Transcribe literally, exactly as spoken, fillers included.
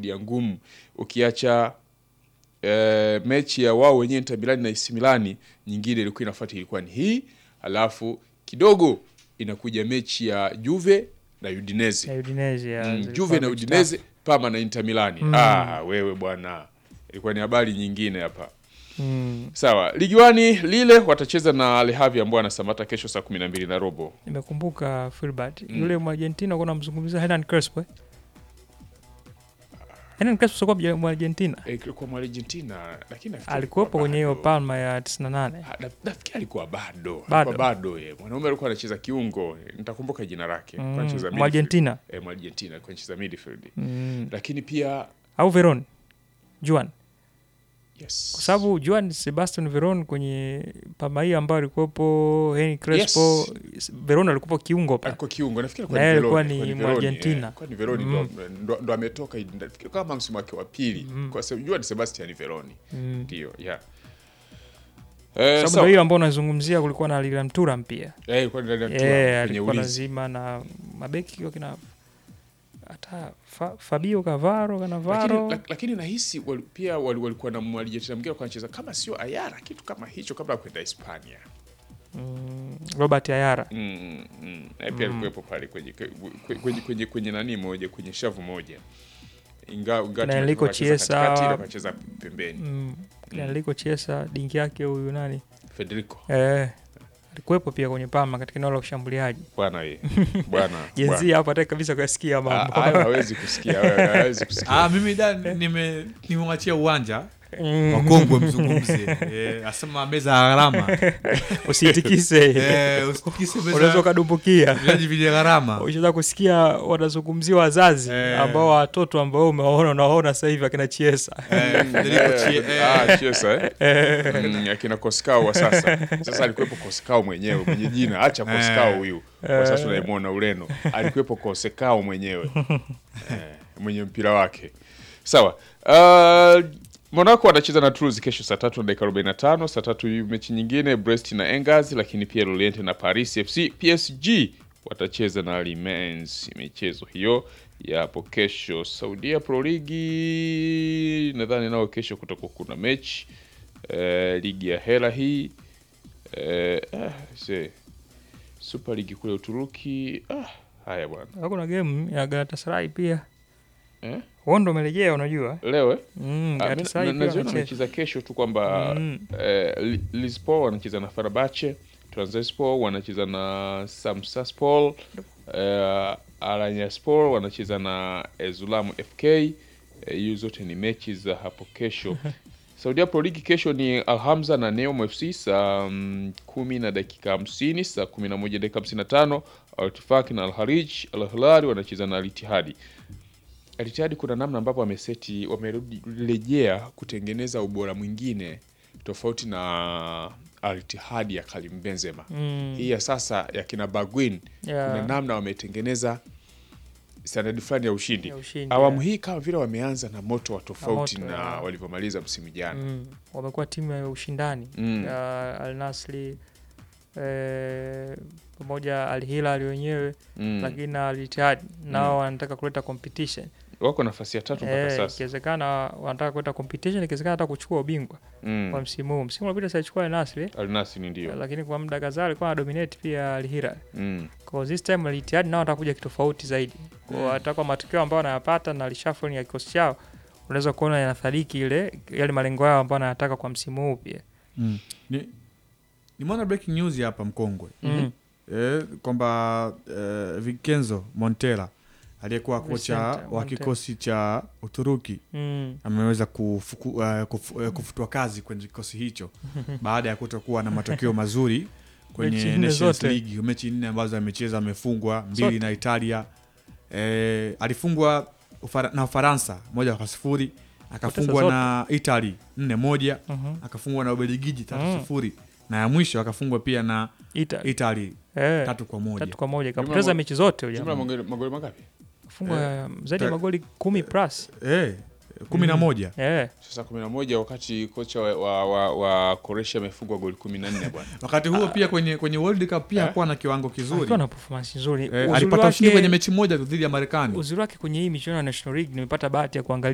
tumeshuhudia ngumu. Ukiacha e, mechi ya wao wenyewe Inter Milan na A C Milan, nyingine ilikuwa inafuata ilikuwa ni hii, alafu kidogo inakuja mechi ya Juve na Udinese. Na Udinese ya mm, Juve na Udinese, Parma na Inter Milan. Mm. Ah, wewe bwana. Ilikuwa ni habari nyingine hapa. Mm. Sawa, Ligi wani Lille watacheza na Le Havre ambao ana Samata kesho saa kumi na mbili na robo. Nimekumbuka Filbert. Mm. Yule Argentina kuna mzungumzia Hernan Crespo. Eh? Hernan Crespo sio kwa Argentina. Eh, kwa Argentina lakini alikuwepo kwenye hiyo Palma ya tisini na nane. Nafikiri alikuwa bado. Bado. Alikuwa bado yeye. Mwanaume alikuwa anacheza kiungo. Nitakumbuka jina lake. Mm. Kwa anacheza midfield. Argentina. Eh, Argentina kwa anacheza midfield. Mm. Lakini pia au Veron. Juan. Yes. Kwa sababu Juan Sebastian Veron kwenye Parma hii ambayo alikuwepo Hernan Crespo, yes. Veron alikuwa kiungo pa. Alikuwa kiungo. Nafikiri kwa Veron. Alikuwa ni Argentina. Kwa ni Veron ndo ndo, ndo ametoka nafikiri kama msimu wake wa pili. Mm. Kwa sababu Juan Sebastian Veron. Ndio, mm. yeah. Eh, sababu so, hiyo ambayo unazungumzia kulikuwa na Lilian Thuram pia. Eh, kulikuwa na Lilian Thuram yeah, kwenye ulinzi. Lazima na mabeki kwa kina hata fa, Fabio Cannavaro Cannavaro lakini, lakini nahisi wali, pia walikuwa wali na Argentina mwingine kwa anacheza kama sio Ayala kitu kama hicho kabla kwenda Hispania. Mm, Robert Ayala. Mm, mm. Na pia alikuwepo mm. pale kwenye kwenye kwenye kwenye nani moja kwenye shavu moja. Ingawa na Enrico Chiesa anacheza pembeni. Mm. Na Enrico Chiesa dingi yake huyu nani? Federico. Eh. Alikuwepo pia kwenye Parma katika eneo la ushambuliaji. Bwana yeye. Bwana. Jenzi hapa hataki kabisa kusikia mambo. Ah, hawezi kusikia, hawezi kusikia. Ah, mimi da nime nimemwachia uwanja. Wakongwe mzungumzie. Eh, asema meza gharama. Usitikise. Eh, usitikise meza. Unaweza kadumbukia. Viaji vile gharama. Unaweza kusikia wanazungumzia wazazi eh. ambao watoto ambao umewaona unaona sasa hivi akina Chiesa. Eh, Federico Chiesa. Ah, Chiesa eh. Mm, akina Koskao wa sasa. Sasa alikuwepo Koskao mwenyewe mwenye jina. Acha Koskao huyu. Kwa sasa tunaimuona Ureno. Alikuwepo Koskao mwenyewe. Eh, mwenye mpira wake. Sawa. Uh, Monaco wanacheza na Toulouse kesho saa tatu na dakika arobaini na tano. Saa tatu mechi nyingine Brest na Angers, lakini pia Lorient na Paris F C. P S G watacheza na Lens. Michezo hiyo ya hapo kesho. Saudi Pro League nadhani nao kesho kutakuwa kuna mechi. Eh, ligi ya hela hii. Eh, ah, see. Super League kule Uturuki. Ah, haya bwana. Hakuna game ya Galatasaray pia. Eh? Wondo umelejea unajua leo eh mm, Galatasaray naziona anacheza kesho tu kwamba mm. eh, Lisbon wanacheza na Fenerbahce, Trabzonspor wanacheza na Samsunspor, eh, Alanyaspor wanacheza na Ezulam F K. Hiyo eh, zote ni mechi za hapo kesho. Saudi Pro League kesho ni Al Hamza na Neom F C saa um, kumi na dakika hamsini, saa kumi na moja dakika hamsini na tano. Al Ittifaq na Al Harij, Al Hilal wanacheza na Al Ittihad. Al Ittihad kuna namna ambapo wameseti wamerejea kutengeneza ubora mwingine tofauti na Al Ittihad ya Karim Benzema. Mm. Hii ya sasa ya kina Baguin yeah. Kuna namna wametengeneza standard fulani ya ushindi. Ya ushindi awamu yeah. Hii kama vile wameanza na moto wa tofauti na, na yeah. walivyomaliza msimu jana. Mm. Wamekuwa timu ya ushindani. Mm. Ya Al Nassr eh pamoja Al Hilal wenyewe mm. lakini na Al Ittihad nao mm. wanataka kuleta competition. Wako nafasi ya tatu mpaka eh, sasa. Ikiwezekana wanataka kuleta competition, ikiwezekana hata kuchukua ubingwa mm. kwa msimu huu. Msimu uliopita sasa chukua Al Nassr. Al Nassr ndio. Lakini kwa muda kadhaa alikuwa ana dominate pia Al Hilal. Mm. Kwa this time Al Ittihad nao watakuja kitofauti zaidi. Kwa mm. hata kwa matokeo ambayo wanayapata na reshuffle ya kikosi chao unaweza kuona yanafadhiki ile yale malengo yao ambayo wanataka kwa msimu huu pia. Mm. Ni nimeona breaking news hapa mkongwe. Mm. Eh, kwamba eh, Vincenzo Montella aliyekuwa kocha wa kikosi cha Uturuki mm. ameweza kufuku, uh, kufu, uh, kufutwa kazi kwenye kikosi hicho baada ya kutokuwa na matokeo mazuri kwenye Nations League. Mechi nne ambazo amecheza amefungwa mbili na Italia. Eh, alifungwa ufara, na Ufaransa moja kwa sifuri, akafungwa na Italy nne moja, uh-huh. akafungwa na Ubelgiji tatu sifuri. Uh-huh. Na ya mwisho akafungwa pia na Italy, Italy eh, tatu kwa moja. tatu kwa moja. Kapoteza mechi zote huyo. Jumla magoli mangapi? Fungwa eh, zaidi ya magoli kumi plus. Eh, kumi na moja. Mm. Eh. Sasa kumi na moja wakati kocha wa wa, wa, wa Croatia amefungwa goli kumi na nne bwana. Wakati huo pia kwenye kwenye World Cup pia hakuwa eh? na kiwango kizuri. Alikuwa na performance nzuri. Eh, alipata ushindi kwenye mechi moja dhidi ya Marekani. Uzuri wake kwenye hii michuano ya National League nimepata bahati ya kuangalia